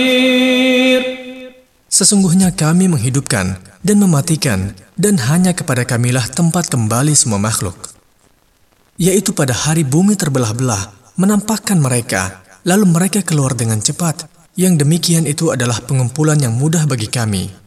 Sesungguhnya kami menghidupkan dan mematikan, dan hanya kepada kamilah tempat kembali semua makhluk. Yaitu pada hari bumi terbelah-belah, menampakkan mereka, lalu mereka keluar dengan cepat. Yang demikian itu adalah pengumpulan yang mudah bagi kami.